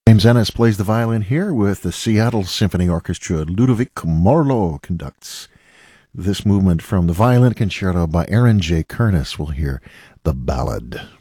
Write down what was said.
James Ennis plays the violin here with the Seattle Symphony Orchestra. Ludovic Morlot conducts this movement from the Violin Concerto by Aaron J. Kernis. We'll hear the ballad.